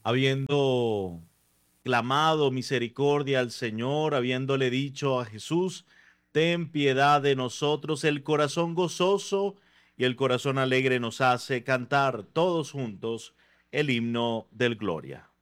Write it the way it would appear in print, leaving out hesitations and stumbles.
habiendo clamado misericordia al Señor, habiéndole dicho a Jesús, ten piedad de nosotros, el corazón gozoso y el corazón alegre nos hace cantar todos juntos el himno del Gloria.